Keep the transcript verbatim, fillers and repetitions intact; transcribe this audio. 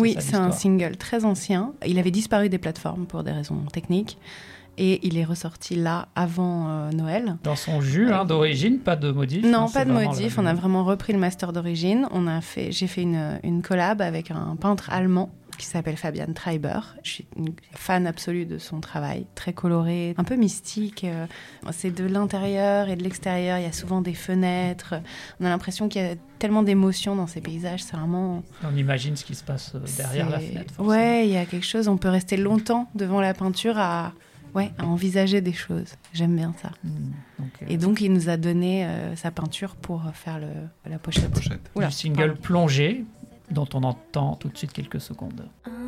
Oui, ça, c'est l'histoire. un single très ancien. Il avait disparu des plateformes pour des raisons techniques. Et il est ressorti là, avant euh, Noël. Dans son jus, hein, d'origine, pas de modif. Non, hein, pas de modif. la... On a vraiment repris le master d'origine. On a fait, j'ai fait une, une collab avec un peintre allemand qui s'appelle Fabian Treiber. Je suis une fan absolue de son travail, très coloré, un peu mystique. C'est de l'intérieur et de l'extérieur. Il y a souvent des fenêtres. On a l'impression qu'il y a tellement d'émotions dans ces paysages. C'est vraiment... On imagine ce qui se passe derrière c'est... la fenêtre. Forcément. Ouais, il y a quelque chose. On peut rester longtemps devant la peinture à... Ouais, à envisager des choses. J'aime bien ça. Mmh, donc, euh... Et donc, il nous a donné euh, sa peinture pour faire le, la pochette. La pochette. Oula, du single pardon. Plongé, dont on entend tout de suite quelques secondes.